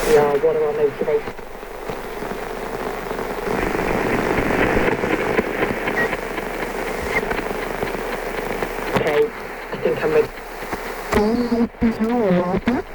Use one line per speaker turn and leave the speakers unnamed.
Yeah, what are our motivations? Okay, I think I'm ready.